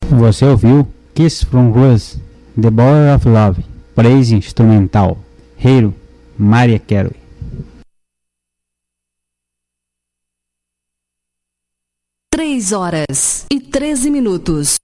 Você ouviu Kiss from Rose, The Border of Love, Praise Instrumental, Hero, Mariah Carey. 3 horas e 13 minutos.